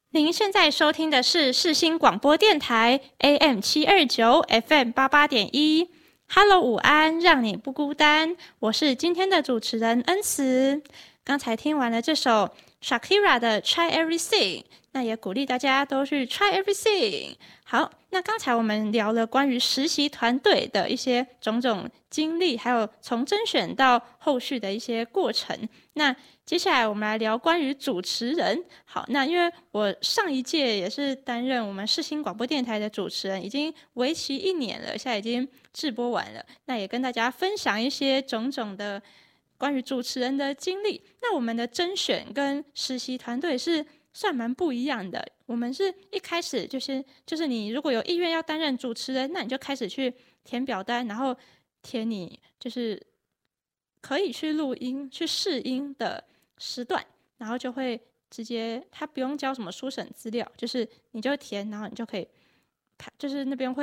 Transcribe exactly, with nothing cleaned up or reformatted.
您现在收听的是世新广播电台 A M 七二九 F M 八八点一。Hello， 午安，让你不孤单。我是今天的主持人恩慈。刚才听完了这首 Shakira 的 Try Everything， 那也鼓励大家都去 Try Everything。好，那刚才我们聊了关于实习团队的一些种种经历，还有从甄选到后续的一些过程。那接下来我们来聊关于主持人。好，那因为我上一届也是担任我们世新广播电台的主持人，已经为期一年了，现在已经制播完了。那也跟大家分享一些种种的关于主持人的经历。那我们的甄选跟实习团队是算蛮不一样的。我们是一开始就是就是你如果有意愿要担任主持人，那你就开始去填表单，然后填你就是可以去录音、去试音的时段，然后就会直接他不用交什么书审资料，就是你就填，然后你就可以，就是那边会